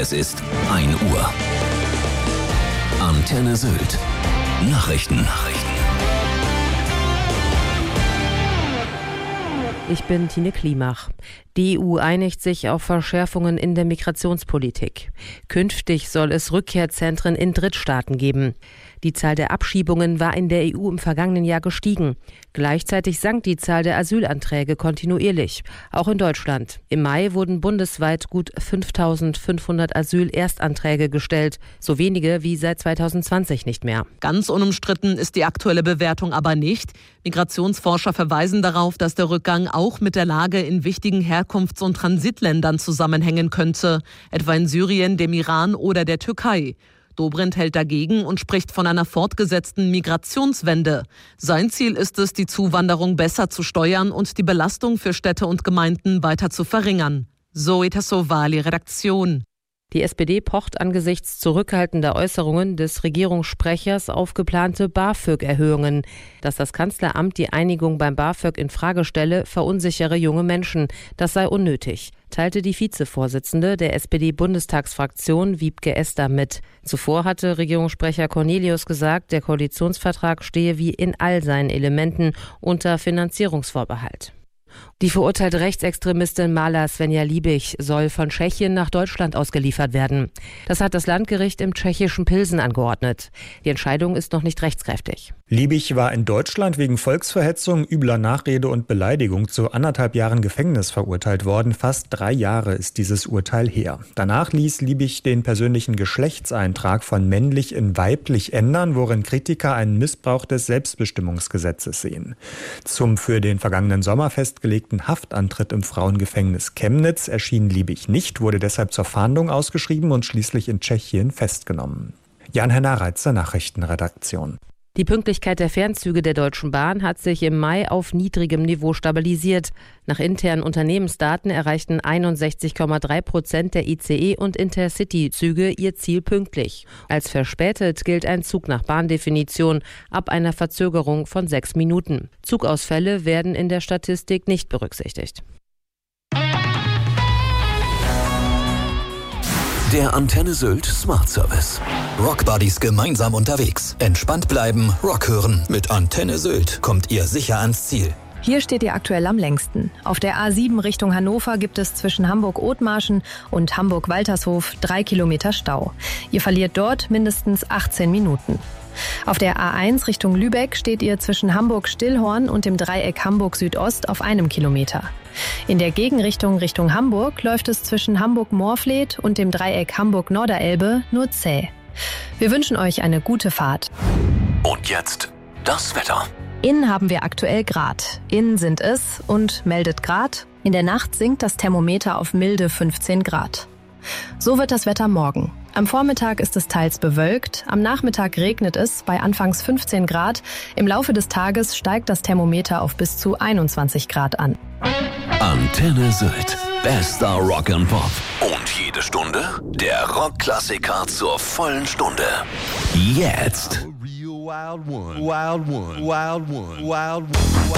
Es ist 1 Uhr. Antenne Sylt. Nachrichten. Ich bin Tine Klimach. Die EU einigt sich auf Verschärfungen in der Migrationspolitik. Künftig soll es Rückkehrzentren in Drittstaaten geben. Die Zahl der Abschiebungen war in der EU im vergangenen Jahr gestiegen. Gleichzeitig sank die Zahl der Asylanträge kontinuierlich, auch in Deutschland. Im Mai wurden bundesweit gut 5.500 Asylerstanträge gestellt, so wenige wie seit 2020 nicht mehr. Ganz unumstritten ist die aktuelle Bewertung aber nicht. Migrationsforscher verweisen darauf, dass der Rückgang auch mit der Lage in wichtigen Herkunfts- und Transitländern zusammenhängen könnte, etwa in Syrien, dem Iran oder der Türkei. Dobrindt hält dagegen und spricht von einer fortgesetzten Migrationswende. Sein Ziel ist es, die Zuwanderung besser zu steuern und die Belastung für Städte und Gemeinden weiter zu verringern. Zoe Tassovali, Redaktion. Die SPD pocht angesichts zurückhaltender Äußerungen des Regierungssprechers auf geplante BAföG-Erhöhungen. Dass das Kanzleramt die Einigung beim BAföG in Frage stelle, verunsichere junge Menschen. Das sei unnötig, teilte die Vizevorsitzende der SPD-Bundestagsfraktion Wiebke Esder mit. Zuvor hatte Regierungssprecher Cornelius gesagt, der Koalitionsvertrag stehe wie in all seinen Elementen unter Finanzierungsvorbehalt. Die verurteilte Rechtsextremistin Mala Svenja Liebig soll von Tschechien nach Deutschland ausgeliefert werden. Das hat das Landgericht im tschechischen Pilsen angeordnet. Die Entscheidung ist noch nicht rechtskräftig. Liebig war in Deutschland wegen Volksverhetzung, übler Nachrede und Beleidigung zu 1,5 Jahren Gefängnis verurteilt worden. Fast 3 Jahre ist dieses Urteil her. Danach ließ Liebig den persönlichen Geschlechtseintrag von männlich in weiblich ändern, worin Kritiker einen Missbrauch des Selbstbestimmungsgesetzes sehen. Zum für den vergangenen Sommer festgelegten Haftantritt im Frauengefängnis Chemnitz erschien Liebig nicht, wurde deshalb zur Fahndung ausgeschrieben und schließlich in Tschechien festgenommen. Jan-Henner Reitzer, Nachrichtenredaktion. Die Pünktlichkeit der Fernzüge der Deutschen Bahn hat sich im Mai auf niedrigem Niveau stabilisiert. Nach internen Unternehmensdaten erreichten 61,3% der ICE- und Intercity-Züge ihr Ziel pünktlich. Als verspätet gilt ein Zug nach Bahndefinition ab einer Verzögerung von 6 Minuten. Zugausfälle werden in der Statistik nicht berücksichtigt. Der Antenne Sylt Smart Service. Rockbuddies gemeinsam unterwegs. Entspannt bleiben, Rock hören. Mit Antenne Sylt kommt ihr sicher ans Ziel. Hier steht ihr aktuell am längsten. Auf der A7 Richtung Hannover gibt es zwischen Hamburg-Othmarschen und Hamburg-Waltershof 3 Kilometer Stau. Ihr verliert dort mindestens 18 Minuten. Auf der A1 Richtung Lübeck steht ihr zwischen Hamburg-Stillhorn und dem Dreieck Hamburg-Südost auf 1 Kilometer. In der Gegenrichtung Richtung Hamburg läuft es zwischen Hamburg-Morfleet und dem Dreieck Hamburg-Norderelbe nur zäh. Wir wünschen euch eine gute Fahrt. Und jetzt das Wetter. Innen haben wir aktuell Grad. Innen sind es und meldet Grad. In der Nacht sinkt das Thermometer auf milde 15 Grad. So wird das Wetter morgen. Am Vormittag ist es teils bewölkt, am Nachmittag regnet es bei anfangs 15 Grad. Im Laufe des Tages steigt das Thermometer auf bis zu 21 Grad an. Antenne Sylt. Bester Rock and Pop. Und jede Stunde der Rockklassiker zur vollen Stunde. Jetzt.